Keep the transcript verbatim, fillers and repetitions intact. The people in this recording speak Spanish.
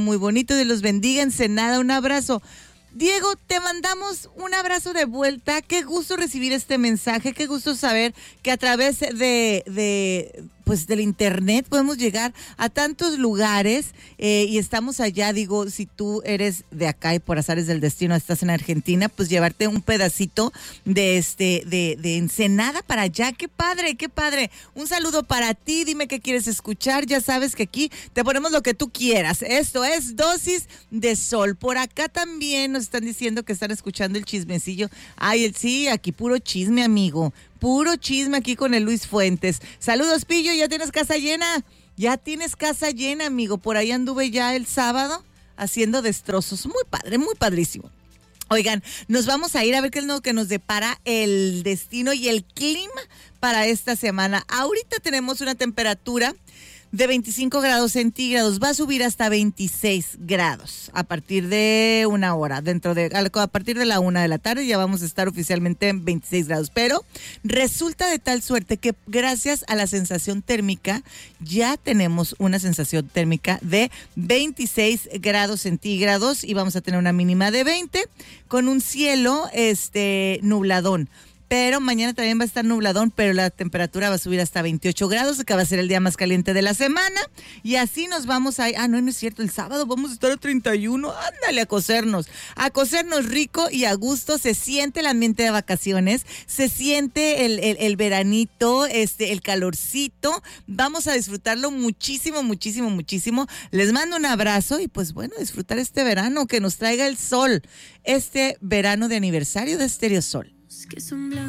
Muy bonito, Dios los bendiga, Ensenada, un abrazo. Diego, te mandamos un abrazo de vuelta. Qué gusto recibir este mensaje, qué gusto saber que a través de, de pues del internet podemos llegar a tantos lugares eh, y estamos allá. Digo, si tú eres de acá y por azares del destino estás en Argentina, pues llevarte un pedacito de este de, de Ensenada para allá. Qué padre, qué padre. Un saludo para ti, dime qué quieres escuchar. Ya sabes que aquí te ponemos lo que tú quieras. Esto es Dosis de Sol. Por acá también nos están diciendo que están escuchando el chismecillo. Ay, el sí, aquí puro chisme, amigo. Puro chisme aquí con el Luis Fuentes. Saludos, Pillo, ¿ya tienes casa llena? Ya tienes casa llena, amigo. Por ahí anduve ya el sábado haciendo destrozos. Muy padre, muy padrísimo. Oigan, nos vamos a ir a ver qué es lo que nos depara el destino y el clima para esta semana. Ahorita tenemos una temperatura de veinticinco grados centígrados, va a subir hasta veintiséis grados a partir de una hora, dentro de, a partir de la una de la tarde ya vamos a estar oficialmente en veintiséis grados, pero resulta de tal suerte que gracias a la sensación térmica ya tenemos una sensación térmica de veintiséis grados centígrados y vamos a tener una mínima de veinte con un cielo este nubladón. Pero mañana también va a estar nubladón, pero la temperatura va a subir hasta veintiocho grados, que va a ser el día más caliente de la semana. Y así nos vamos a... Ah, no, no es cierto, el sábado vamos a estar a treinta y uno. Ándale, a cosernos. A cosernos rico y a gusto. Se siente el ambiente de vacaciones. Se siente el, el, el veranito, este, el calorcito. Vamos a disfrutarlo muchísimo, muchísimo, muchísimo. Les mando un abrazo y pues bueno, disfrutar este verano, que nos traiga el sol. Este verano de aniversario de Stereo Sol. Que son blancos.